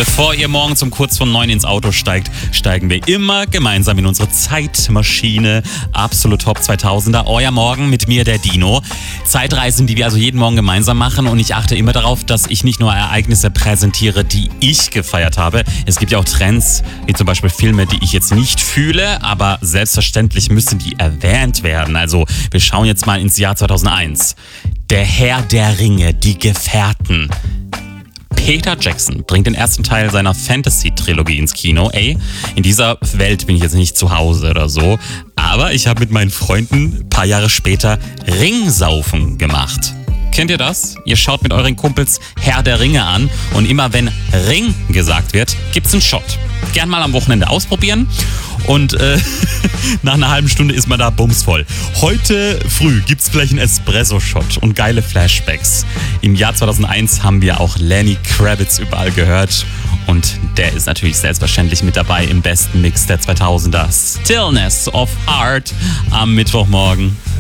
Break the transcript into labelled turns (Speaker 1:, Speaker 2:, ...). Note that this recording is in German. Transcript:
Speaker 1: Bevor ihr morgens um kurz vor 9 ins Auto steigt, steigen wir immer gemeinsam in unsere Zeitmaschine. Absolut Top 2000er, euer Morgen mit mir, der Dino. Zeitreisen, die wir also jeden Morgen gemeinsam machen, und ich achte immer darauf, dass ich nicht nur Ereignisse präsentiere, die ich gefeiert habe. Es gibt ja auch Trends, wie zum Beispiel Filme, die ich jetzt nicht fühle, aber selbstverständlich müssen die erwähnt werden. Also wir schauen jetzt mal ins Jahr 2001. Der Herr der Ringe, die Gefährten. Peter Jackson bringt den ersten Teil seiner Fantasy-Trilogie ins Kino. Ey, in dieser Welt bin ich jetzt nicht zu Hause oder so, aber ich habe mit meinen Freunden ein paar Jahre später Ringsaufen gemacht. Kennt ihr das? Ihr schaut mit euren Kumpels Herr der Ringe an und immer wenn Ring gesagt wird, gibt's einen Shot. Gern mal am Wochenende ausprobieren und nach einer halben Stunde ist man da bumsvoll. Heute früh gibt's gleich einen Espresso-Shot und geile Flashbacks. Im Jahr 2001 haben wir auch Lenny Kravitz überall gehört und der ist natürlich selbstverständlich mit dabei im besten Mix der 2000er. Stillness of Heart am Mittwochmorgen.